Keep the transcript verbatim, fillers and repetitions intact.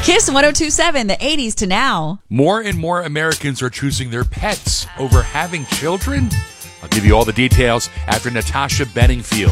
Kiss one oh two point seven, the eighties to now. More and more Americans are choosing their pets over having children. I'll give you all the details after Natasha Bedingfield.